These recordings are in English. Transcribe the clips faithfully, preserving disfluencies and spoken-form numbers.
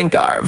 think are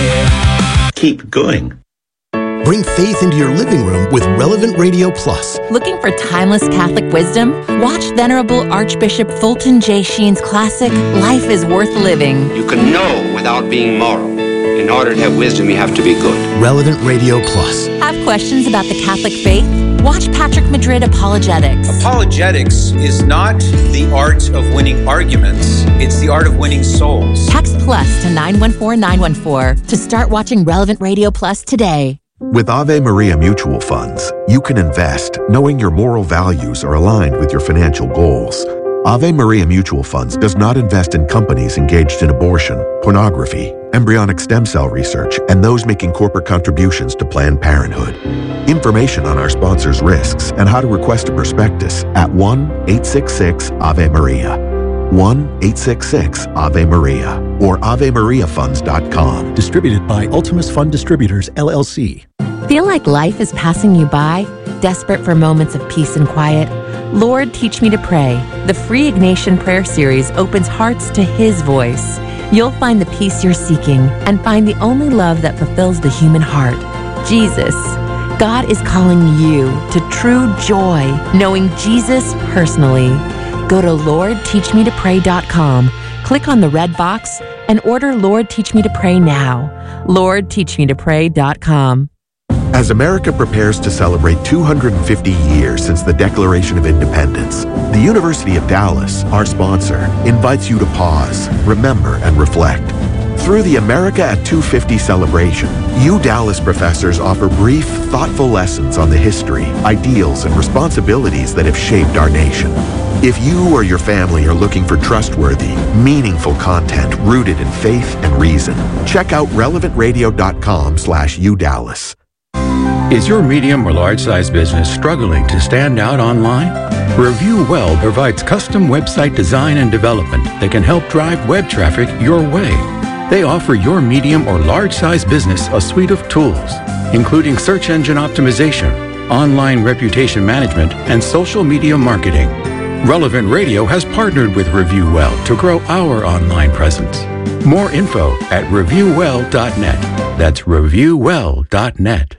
funny. Keep going. Bring faith into your living room with Relevant Radio Plus. Looking for timeless Catholic wisdom? Watch Venerable Archbishop Fulton J. Sheen's classic, Life is Worth Living. You can know without being moral. In order to have wisdom, you have to be good. Relevant Radio Plus. Have questions about the Catholic faith? Watch Patrick Madrid Apologetics. Apologetics is not the art of winning arguments. It's the art of winning souls. Text plus to nine one four nine one four to start watching Relevant Radio Plus today. With Ave Maria Mutual Funds, you can invest knowing your moral values are aligned with your financial goals. Ave Maria Mutual Funds does not invest in companies engaged in abortion, pornography, embryonic stem cell research, and those making corporate contributions to Planned Parenthood. Information on our sponsors' risks and how to request a prospectus at one eight six six Ave Maria. one eight six six Ave Maria or ave maria funds dot com. Distributed by Ultimus Fund Distributors, L L C. Feel like life is passing you by? Desperate for moments of peace and quiet? Lord, Teach Me to Pray. The free Ignatian prayer series opens hearts to His voice. You'll find the peace you're seeking and find the only love that fulfills the human heart, Jesus. God is calling you to true joy, knowing Jesus personally. Go to lord teach me to pray dot com, click on the red box, and order Lord Teach Me to Pray now. lord teach me to pray dot com. As America prepares to celebrate two hundred fifty years since the Declaration of Independence, the University of Dallas, our sponsor, invites you to pause, remember, and reflect. Through the America at two fifty celebration, U Dallas professors offer brief, thoughtful lessons on the history, ideals, and responsibilities that have shaped our nation. If you or your family are looking for trustworthy, meaningful content rooted in faith and reason, check out relevant radio dot com slash U Dallas. Is your medium or large size business struggling to stand out online? Review Well provides custom website design and development that can help drive web traffic your way. They offer your medium or large size business a suite of tools, including search engine optimization, online reputation management, and social media marketing. Relevant Radio has partnered with Review Well to grow our online presence. More info at review well dot net. That's review well dot net.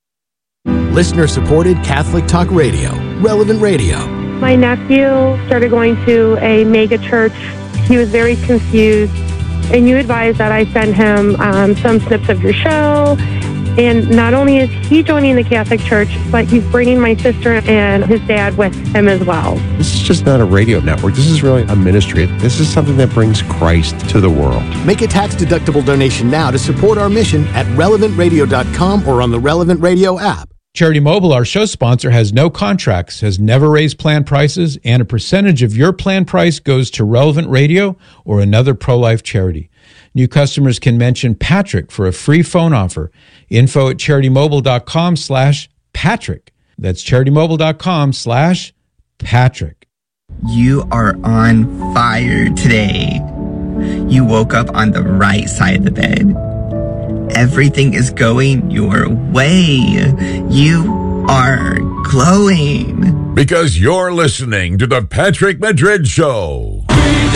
Listener-supported Catholic Talk Radio, Relevant Radio. My nephew started going to a mega church. He was very confused, and you advised that I send him um, some snips of your show. And not only is he joining the Catholic Church, but he's bringing my sister and his dad with him as well. This is just not a radio network. This is really a ministry. This is something that brings Christ to the world. Make a tax-deductible donation now to support our mission at relevant radio dot com or on the Relevant Radio app. Charity Mobile, our show sponsor, has no contracts, has never raised plan prices, and a percentage of your plan price goes to Relevant Radio or another pro-life charity. New customers can mention Patrick for a free phone offer. Info at charity-mobile dot com slash Patrick. That's charity-mobile dot com slash Patrick. You are on fire today. You woke up on the right side of the bed. Everything is going your way. You are glowing. Because you're listening to the Patrick Madrid Show.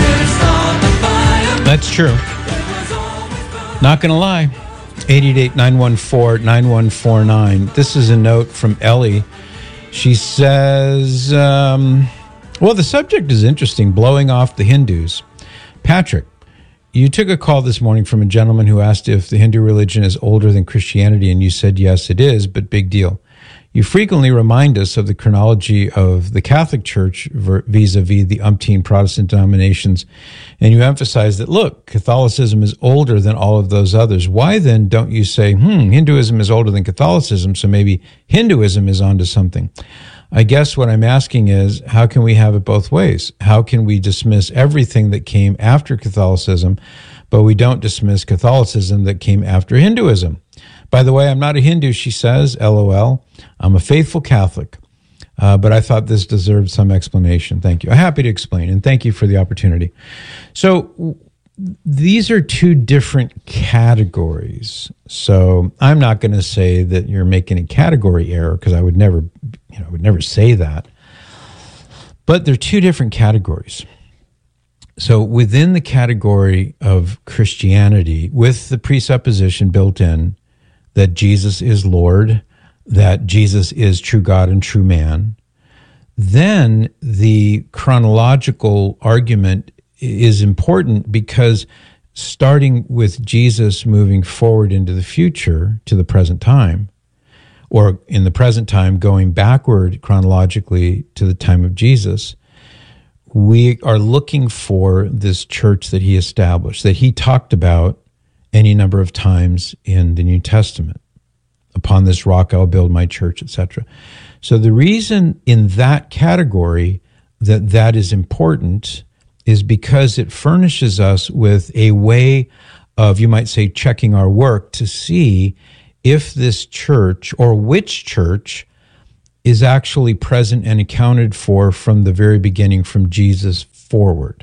That's true. Not going to lie. eight eight eight, nine one four, nine one four nine. This is a note from Ellie. She says, um, well, the subject is interesting, blowing off the Hindus. Patrick, you took a call this morning from a gentleman who asked if the Hindu religion is older than Christianity, and you said, yes, it is, but big deal. You frequently remind us of the chronology of the Catholic Church vis-a-vis the umpteen Protestant denominations, and you emphasize that, look, Catholicism is older than all of those others. Why then don't you say, hmm, Hinduism is older than Catholicism, so maybe Hinduism is onto something? I guess what I'm asking is, how can we have it both ways? How can we dismiss everything that came after Catholicism, but we don't dismiss Catholicism that came after Hinduism? By the way, I'm not a Hindu, she says, LOL. I'm a faithful Catholic, uh, but I thought this deserved some explanation. Thank you. I'm happy to explain, and thank you for the opportunity. So w- these are two different categories. So I'm not going to say that you're making a category error, because I would never, you know, I would never say that. But they're two different categories. So within the category of Christianity, with the presupposition built in that Jesus is Lord, that Jesus is true God and true man, then the chronological argument is important, because starting with Jesus moving forward into the future to the present time, or in the present time going backward chronologically to the time of Jesus, we are looking for this church that he established, that he talked about any number of times in the New Testament. Upon this rock I'll build my church, et cetera. So the reason in that category that that is important is because it furnishes us with a way of, you might say, checking our work to see if this church, or which church, is actually present and accounted for from the very beginning, from Jesus forward,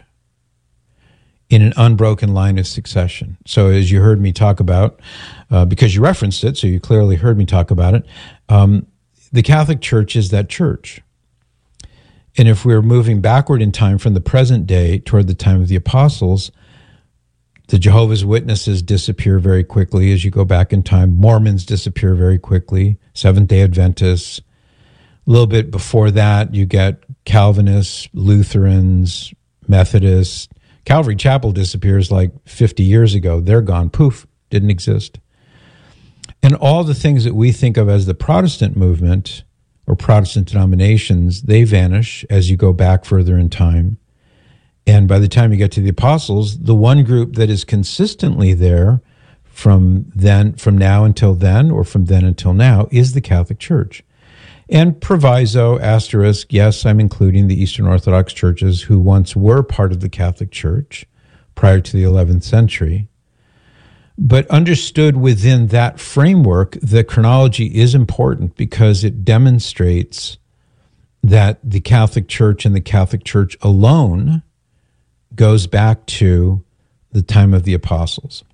in an unbroken line of succession. So as you heard me talk about, uh, because you referenced it, so you clearly heard me talk about it, um, the Catholic Church is that church. And if we're moving backward in time from the present day toward the time of the apostles, the Jehovah's Witnesses disappear very quickly as you go back in time. Mormons disappear very quickly. Seventh-day Adventists. A little bit before that, you get Calvinists, Lutherans, Methodists. Calvary Chapel disappears like fifty years ago. They're gone. Poof. Didn't exist. And all the things that we think of as the Protestant movement or Protestant denominations, they vanish as you go back further in time. And by the time you get to the apostles, the one group that is consistently there from then, from now until then, or from then until now, is the Catholic Church. And proviso, asterisk, yes, I'm including the Eastern Orthodox churches who once were part of the Catholic Church prior to the eleventh century. But understood within that framework, the chronology is important because it demonstrates that the Catholic Church and the Catholic Church alone goes back to the time of the apostles.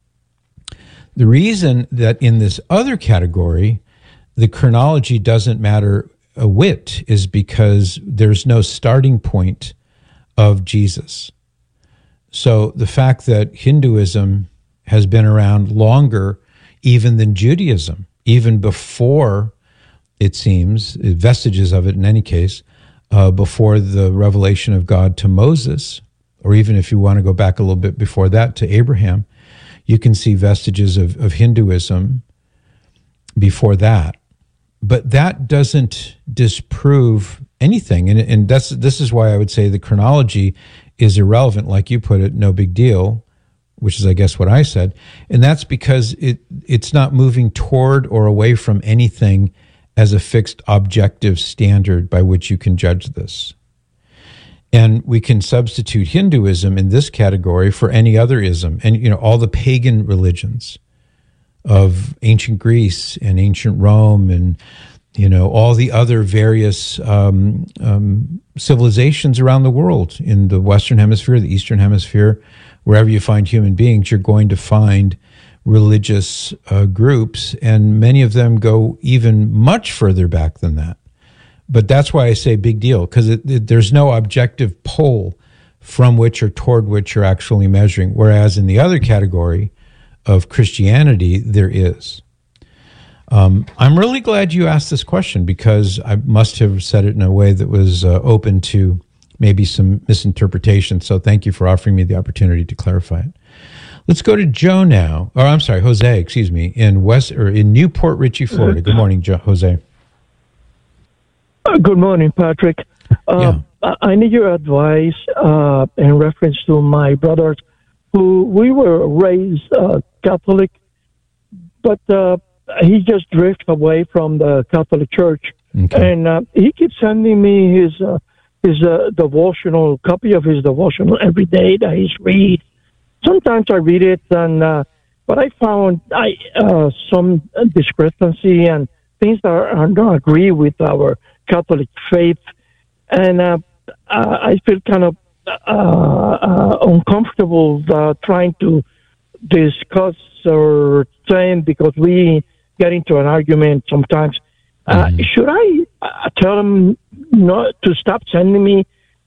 The reason that in this other category, the chronology doesn't matter a whit is because there's no starting point of Jesus. So the fact that Hinduism has been around longer even than Judaism, even before, it seems, vestiges of it in any case, uh, before the revelation of God to Moses, or even if you want to go back a little bit before that to Abraham, you can see vestiges of, of Hinduism before that. But that doesn't disprove anything. And, and that's, this is why I would say the chronology is irrelevant, like you put it, no big deal, which is, I guess, what I said. And that's because it it's not moving toward or away from anything as a fixed objective standard by which you can judge this. And we can substitute Hinduism in this category for any other ism, and you know all the pagan religions of ancient Greece and ancient Rome, and you know all the other various um, um, civilizations around the world in the Western Hemisphere, the Eastern Hemisphere. Wherever you find human beings, you're going to find religious uh, groups, and many of them go even much further back than that. But that's why I say big deal, because there's no objective pole from which or toward which you're actually measuring, whereas in the other category of Christianity, there is. Um, I'm really glad you asked this question, because I must have said it in a way that was uh, open to maybe some misinterpretation. So thank you for offering me the opportunity to clarify it. Let's go to Joe now. Or I'm sorry, Jose, excuse me, in West or in Newport Richey, Florida. Good morning, Joe, Jose. Uh, good morning, Patrick. Uh, yeah. I need your advice uh, in reference to my brothers, who we were raised uh, Catholic, but uh, he just drifted away from the Catholic Church, okay. and uh, he keeps sending me his uh, his uh, devotional copy of his devotional every day that he's read. Sometimes I read it, and uh, but I found I uh, some discrepancy and things that are, are don't agree with our Catholic faith, and uh, I feel kind of uh, uh, uncomfortable uh, trying to discuss or saying because we get into an argument sometimes. Uh, mm-hmm. Should I uh, tell them not to stop sending me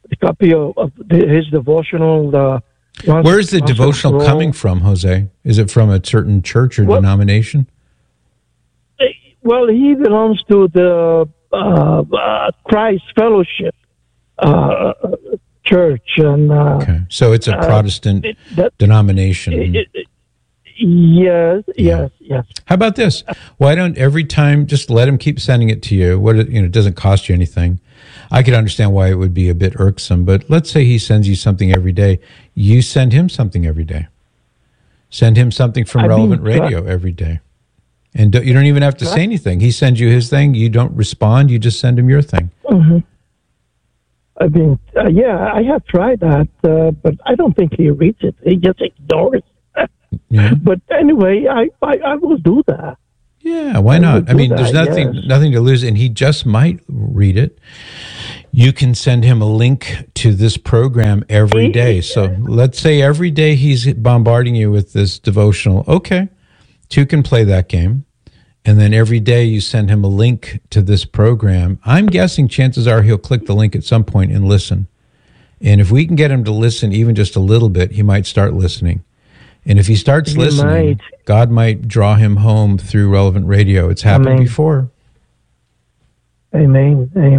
the copy of, of the, his devotional. Uh, once, Where's the once devotional roll. coming from, Jose? Is it from a certain church or Well- denomination? Well, he belongs to the uh, uh, Christ Fellowship uh, Church, and uh, Okay. So it's a uh, Protestant it- that- denomination. it- it- yes, yes, yes. How about this? Why don't every time just let him keep sending it to you? What it- you know, it doesn't cost you anything. I could understand why it would be a bit irksome, but let's say he sends you something every day. You send him something every day. Send him something from I mean, Relevant Radio every day, and don't, you don't even have to say anything. He sends you his thing. You don't respond. You just send him your thing. hmm I mean, uh, yeah, I have tried that, uh, but I don't think he reads it. He just ignores it. Yeah. But anyway, I, I, I will do that. Yeah, why I not? would I do mean, there's that, nothing yes. nothing to lose, and he just might read it. You can send him a link to this program every day. So let's say every day he's bombarding you with this devotional. Okay, two can play that game. And then every day you send him a link to this program. I'm guessing chances are he'll click the link at some point and listen. And if we can get him to listen even just a little bit, he might start listening. And if he starts He listening, might. God might draw him home through Relevant Radio. It's happened Amen. before. Amen. Amen.